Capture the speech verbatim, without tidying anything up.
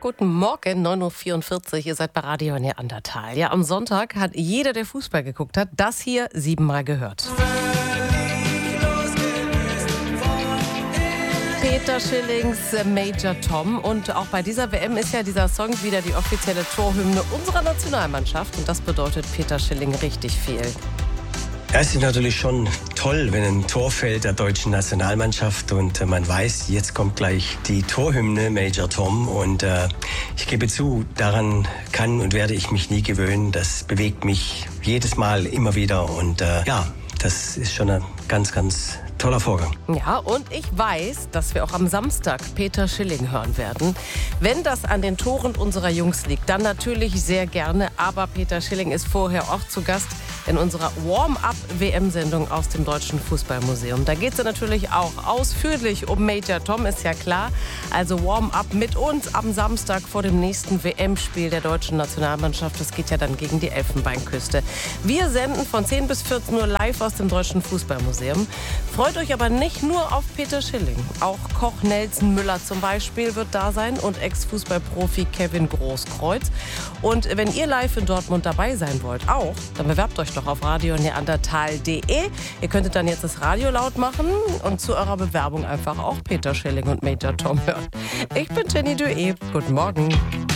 guten Morgen, neun Uhr vierundvierzig, ihr seid bei Radio Neandertal. Ja, am Sonntag hat jeder, der Fußball geguckt hat, das hier siebenmal gehört. Peter Schillings Major Tom. Und auch bei dieser W M ist ja dieser Song wieder die offizielle Torhymne unserer Nationalmannschaft. Und das bedeutet Peter Schilling richtig viel. Ja, es ist natürlich schon toll, wenn ein Tor fällt der deutschen Nationalmannschaft und äh, man weiß, jetzt kommt gleich die Torhymne Major Tom und äh, ich gebe zu, daran kann und werde ich mich nie gewöhnen. Das bewegt mich jedes Mal immer wieder und äh, ja, das ist schon ein ganz, ganz toller Vorgang. Ja, und ich weiß, dass wir auch am Samstag Peter Schilling hören werden. Wenn das an den Toren unserer Jungs liegt, dann natürlich sehr gerne. Aber Peter Schilling ist vorher auch zu Gast in unserer Warm-up-W M-Sendung aus dem Deutschen Fußballmuseum. Da geht es natürlich auch ausführlich um Major Tom, ist ja klar. Also Warm-up mit uns am Samstag vor dem nächsten W M-Spiel der deutschen Nationalmannschaft. Das geht ja dann gegen die Elfenbeinküste. Wir senden von zehn bis vierzehn Uhr live aus dem Deutschen Fußballmuseum. Freut euch aber nicht nur auf Peter Schilling. Auch Koch Nelson Müller zum Beispiel wird da sein und Ex-Fußballprofi Kevin Großkreuz. Und wenn ihr live in Dortmund dabei sein wollt, auch, dann bewerbt euch doch auf radio neandertal punkt de. Ihr könntet dann jetzt das Radio laut machen und zu eurer Bewerbung einfach auch Peter Schilling und Major Tom hören. Ich bin Jenny Dué. Guten Morgen.